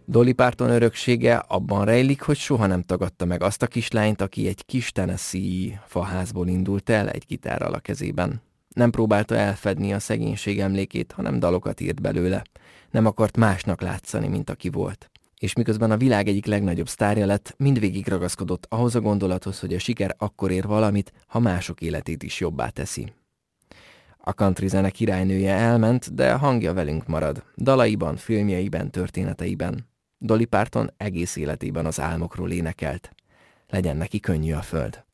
Dolly Parton öröksége abban rejlik, hogy soha nem tagadta meg azt a kislányt, aki egy kis Tennessee faházból indult el egy gitárral a kezében. Nem próbálta elfedni a szegénység emlékét, hanem dalokat írt belőle. Nem akart másnak látszani, mint aki volt. És miközben a világ egyik legnagyobb sztárja lett, mindvégig ragaszkodott ahhoz a gondolathoz, hogy a siker akkor ér valamit, ha mások életét is jobbá teszi. A country zene királynője elment, de hangja velünk marad. Dalaiban, filmjeiben, történeteiben. Dolly Parton egész életében az álmokról énekelt. Legyen neki könnyű a föld.